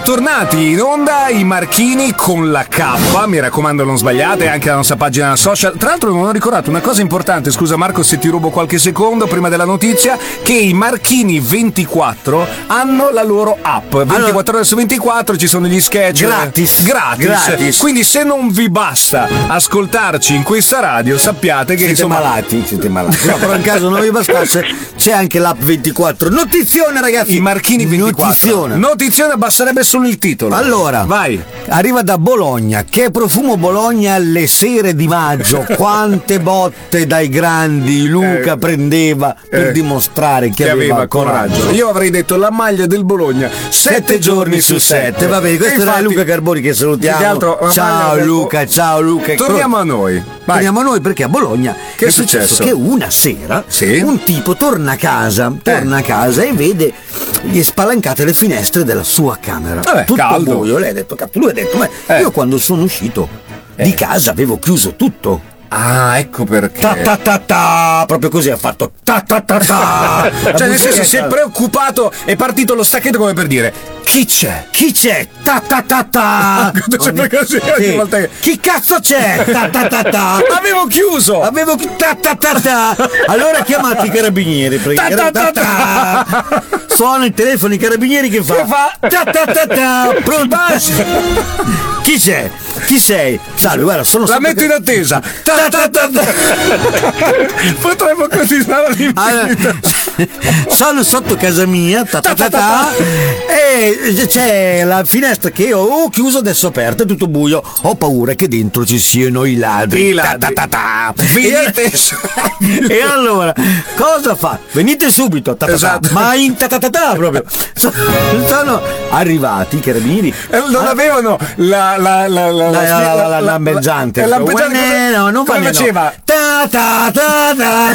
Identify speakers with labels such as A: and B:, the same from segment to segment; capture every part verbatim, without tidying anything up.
A: Tornati in onda i Marchini con la K, mi raccomando non sbagliate, anche la nostra pagina social. Tra l'altro non ho ricordato una cosa importante, scusa Marco se ti rubo qualche secondo prima della notizia, che i Marchini ventiquattro hanno la loro app, ventiquattro ore su ventiquattro ci sono gli sketch
B: gratis.
A: gratis,
B: gratis.
A: Quindi se non vi basta ascoltarci in questa radio sappiate che
B: siete
A: insomma
B: malati, siete malati. No, però in caso non vi bastasse c'è anche l'app ventiquattro. Notizione ragazzi,
A: i Marchini ventiquattro.
B: Notizione.
A: Notizione, basterebbe solo il titolo.
B: Allora,
A: vai.
B: Arriva da Bologna. Che profumo Bologna alle sere di maggio. Quante botte dai grandi Luca eh, prendeva per eh, dimostrare che, che aveva, aveva coraggio. coraggio.
A: Io avrei detto la maglia del Bologna sette, sette giorni su sette.
B: Va bene, questo era Luca Carboni che salutiamo.
A: Altro,
B: ciao Luca, del... ciao Luca.
A: Torniamo a noi. Vai.
B: Torniamo a noi perché a Bologna
A: che è, è successo?
B: successo che una sera
A: sì?
B: un tipo torna a casa, torna eh. a casa e vede gli è spalancate le finestre della sua camera.
A: Vabbè,
B: tutto
A: caldo.
B: buio. Lei ha detto, cazzo, lui ha detto, ma eh. io quando sono uscito eh. di casa avevo chiuso tutto.
A: Ah, ecco perché.
B: Ta ta ta ta, proprio così ha fatto ta ta ta ta.
A: Cioè nel senso si è preoccupato, è partito lo stacchetto come per dire chi c'è?
B: Chi c'è? Ta ta ta ta.
A: Ogni... così, ogni volta che...
B: Chi cazzo c'è? Ta ta ta ta.
A: Avevo chiuso.
B: Avevo ta ta ta ta. Allora chiamate i carabinieri perché ta ta ta ta. Suona il telefono i carabinieri che fa?
A: Che fa?
B: Ta ta ta ta. Pronto? Chi c'è? Chi sei? Salve, guarda, sono
A: la metto
B: che...
A: in attesa. Ta ta ta ta. Potremmo continuare all'infinito.
B: Sono sotto casa mia, ta ta ta ta, e c'è la finestra che ho chiuso, adesso aperta, è tutto buio. Ho paura che dentro ci siano i ladri.
A: I ladri. Ta ta ta ta. Venite.
B: E allora, cosa fa? Venite subito, ta ta ta. Esatto. Ma in ta ta ta ta proprio. Sono arrivati i carabinieri.
A: Non avevano la la la la
B: la la lampeggiante.
A: La lampeggiante.
B: No, non
A: faceva.
B: Ta ta ta ta.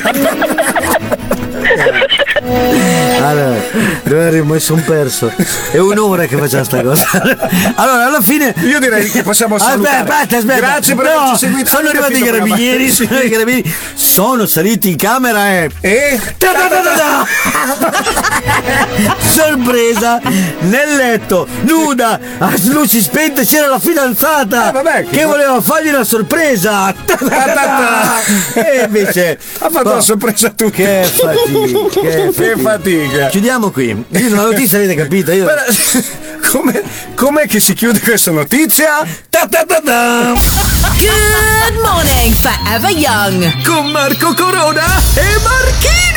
B: Allora, dove mi sono perso? È un'ora che facciamo sta cosa. Allora, alla fine
A: io direi che possiamo salutare.
B: Aspetta, aspetta, aspetta.
A: Grazie per
B: no,
A: averci seguito.
B: Sono arrivati i carabinieri, sono i carabinieri. Sono saliti in camera e
A: e
B: ta ta ta ta ta. Sorpresa, nel letto, nuda, a luci spente c'era la fidanzata
A: eh, vabbè,
B: che, che voleva fargli una sorpresa. Ta ta ta ta. E invece
A: ha fatto no, la sorpresa a tutti.
B: Che fatica. Che,
A: che fatica.
B: Chiudiamo qui. Io la notizia avete capito? Io...
A: Come com'è che si chiude questa notizia? Ta ta ta ta.
C: Good morning, Forever Young.
A: Con Marco Corona e Marchino.